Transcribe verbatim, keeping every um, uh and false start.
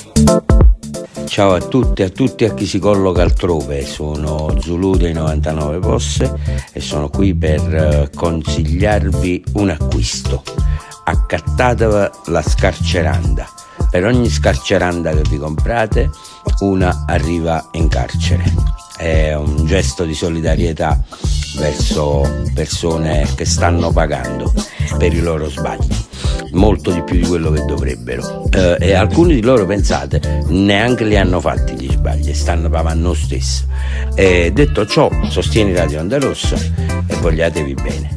Ciao a tutti e a tutti a chi si colloca altrove, sono Zulu dei novantanove Posse e sono qui per consigliarvi un acquisto. Accattate la scarceranda. Per ogni scarceranda che vi comprate, una arriva in carcere. È un gesto di solidarietà verso persone che stanno pagando per i loro sbagli, molto di più di quello che dovrebbero, eh, e alcuni di loro, pensate, neanche li hanno fatti gli sbagli e stanno pagando lo stesso. E detto ciò, sostieni Radio Onda Rossa e vogliatevi bene.